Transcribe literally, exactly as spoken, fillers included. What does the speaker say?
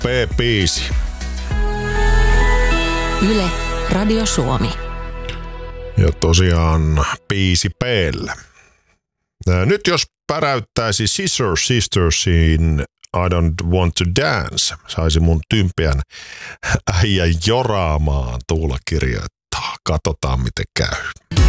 P-biisi. Yle, Radio Suomi. Ja tosiaan biisi P:llä. Nyt jos päräyttäisi Scissor Sistersin I Don't Want to Dance, saisi mun tympeän äijän joraamaan, Tuula kirjoittaa. Katsotaan miten käy.